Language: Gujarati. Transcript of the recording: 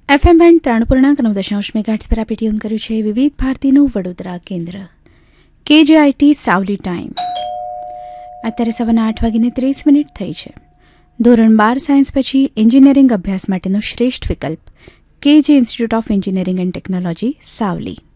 FM બેન્ડ 3.9 મેગાહર્ટ્ઝ પર આપે ટ્યુન કર્યું છે વિવિધ ભારતીનું વડોદરા કેન્દ્ર. KJIT સાવલી ટાઈમ અત્યારે સવારના 8:30 થઈ છે. ધોરણ 12 સાયન્સ પછી એન્જિનિયરિંગ અભ્યાસ માટેનો શ્રેષ્ઠ વિકલ્પ KJ institute of engineering and technology Savli.